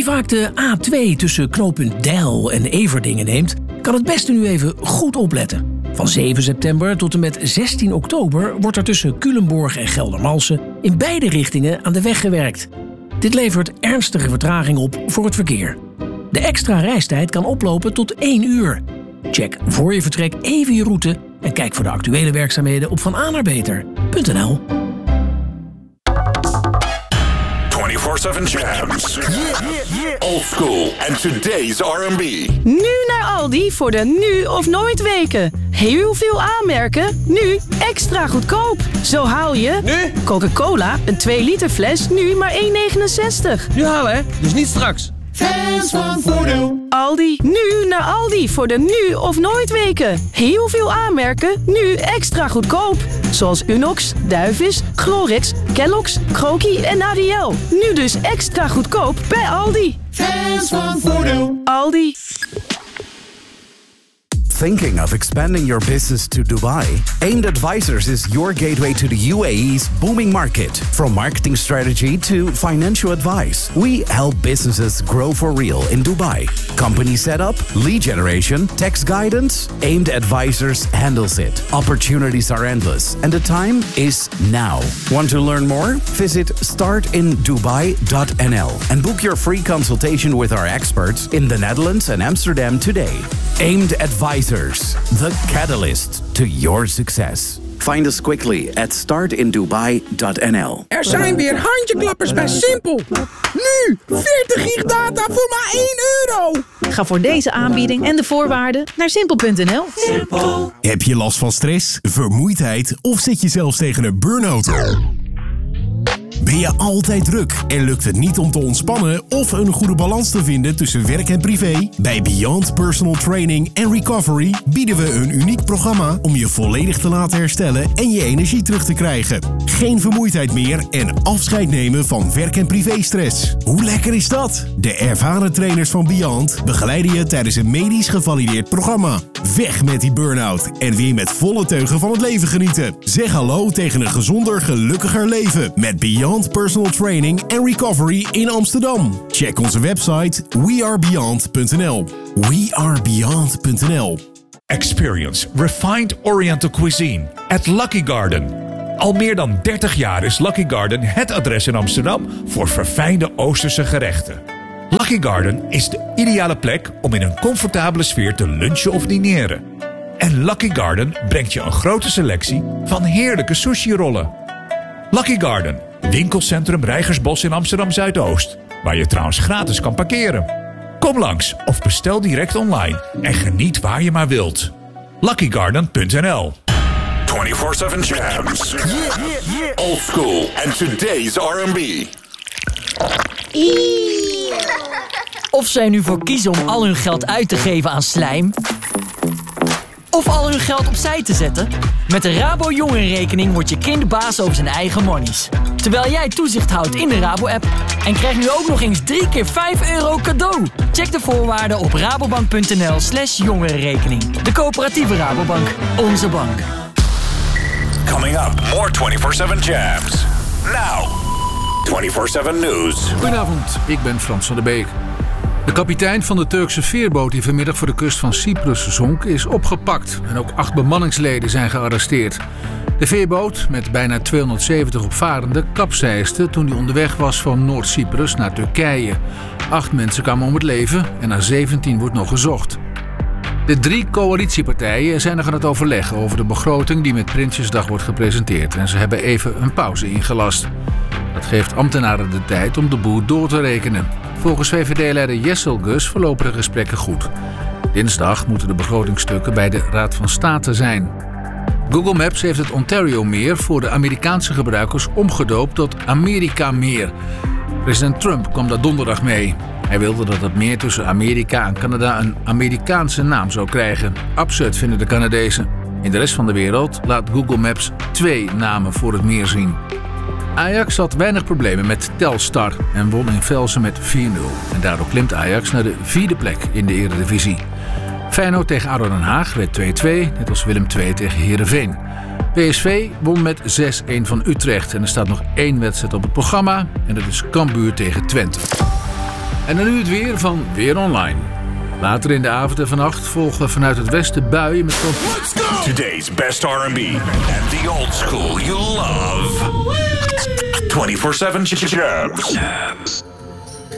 Wie vaak de A2 tussen knooppunt Deil en Everdingen neemt, kan het beste nu even goed opletten. Van 7 september tot en met 16 oktober wordt er tussen Culemborg en Geldermalsen in beide richtingen aan de weg gewerkt. Dit levert ernstige vertraging op voor het verkeer. De extra reistijd kan oplopen tot 1 uur. Check voor je vertrek even je route en kijk voor de actuele werkzaamheden op vananerbeter.nl. 24/7 Jams. Old school and today's R&B. Nu naar Aldi voor de nu of nooit weken. Heel veel aanmerken, nu extra goedkoop. Zo haal je Nu? Coca-Cola, een 2 liter fles, nu maar 1,69. Nu halen, hè? Dus niet straks. Fans van Voordeel. Aldi, nu naar Aldi voor de nu of nooit weken. Heel veel aanmerken, nu extra goedkoop. Zoals Unox, Duivis, Glorix, Kellogg's, Croaky en ADL. Nu dus extra goedkoop bij Aldi. Fans van Voordeel. Aldi. Thinking of expanding your business to Dubai? AIMED Advisors is your gateway to the UAE's booming market. From marketing strategy to financial advice, we help businesses grow for real in Dubai. Company setup, lead generation, tax guidance, AIMED Advisors handles it. Opportunities are endless and the time is now. Want to learn more? Visit startindubai.nl and book your free consultation with our experts in the Netherlands and Amsterdam today. AIMED Advisors, the catalyst to your success. Find us quickly at startindubai.nl. Er zijn weer handjeklappers bij Simpel. Nu 40 gig data voor maar €1. Ga voor deze aanbieding en de voorwaarden naar simpel.nl. Heb je last van stress, vermoeidheid of zit je zelfs tegen een burn-out? Ben je altijd druk en lukt het niet om te ontspannen of een goede balans te vinden tussen werk en privé? Bij Beyond Personal Training and Recovery bieden we een uniek programma om je volledig te laten herstellen en je energie terug te krijgen. Geen vermoeidheid meer en afscheid nemen van werk- en privéstress. Hoe lekker is dat? De ervaren trainers van Beyond begeleiden je tijdens een medisch gevalideerd programma. Weg met die burn-out en weer met volle teugen van het leven genieten. Zeg hallo tegen een gezonder, gelukkiger leven met Beyond Personal Training and Recovery in Amsterdam. Check onze website wearebeyond.nl. wearebeyond.nl. Experience refined Oriental cuisine at Lucky Garden. Al meer dan 30 jaar is Lucky Garden het adres in Amsterdam voor verfijnde Oosterse gerechten. Lucky Garden is de ideale plek om in een comfortabele sfeer te lunchen of dineren. En Lucky Garden brengt je een grote selectie van heerlijke sushi-rollen. Lucky Garden, winkelcentrum Reigersbos in Amsterdam-Zuidoost, waar je trouwens gratis kan parkeren. Kom langs of bestel direct online en geniet waar je maar wilt. LuckyGarden.nl 24/7 Jams. Old school and today's R&B. Of zij nu voor kiezen om al hun geld uit te geven aan slijm, of al hun geld opzij te zetten. Met de Rabo Jongerenrekening wordt je kind baas over zijn eigen monies. Terwijl jij toezicht houdt in de Rabo-app. En krijg nu ook nog eens 3 keer €5 cadeau. Check de voorwaarden op rabobank.nl/jongerenrekening. De coöperatieve Rabobank. Onze bank. Coming up, more 24/7 Jams. Now, 24/7 News. Goedenavond, ik ben Frans van der Beek. De kapitein van de Turkse veerboot die vanmiddag voor de kust van Cyprus zonk is opgepakt. En ook 8 bemanningsleden zijn gearresteerd. De veerboot, met bijna 270 opvarenden, kapseisde toen hij onderweg was van Noord-Cyprus naar Turkije. 8 mensen kwamen om het leven en naar 17 wordt nog gezocht. De 3 coalitiepartijen zijn nog aan het overleggen over de begroting die met Prinsjesdag wordt gepresenteerd. En ze hebben even een pauze ingelast. Dat geeft ambtenaren de tijd om de boel door te rekenen. Volgens VVD-leider Jessel Gus verlopen de gesprekken goed. Dinsdag moeten de begrotingstukken bij de Raad van State zijn. Google Maps heeft het Ontario-meer voor de Amerikaanse gebruikers omgedoopt tot Amerika-meer. President Trump kwam daar donderdag mee. Hij wilde dat het meer tussen Amerika en Canada een Amerikaanse naam zou krijgen. Absurd vinden de Canadezen. In de rest van de wereld laat Google Maps 2 namen voor het meer zien. Ajax had weinig problemen met Telstar en won in Velsen met 4-0. En daardoor klimt Ajax naar de 4e plek in de Eredivisie. Feyenoord tegen ADO Den Haag werd 2-2, net als Willem II tegen Heerenveen. PSV won met 6-1 van Utrecht en er staat nog 1 wedstrijd op het programma en dat is Cambuur tegen Twente. En dan nu het weer van Weer Online. Later in de avond en vannacht volgen vanuit het westen buien met... Today's best R&B and the old school you love. 24/7 Jams.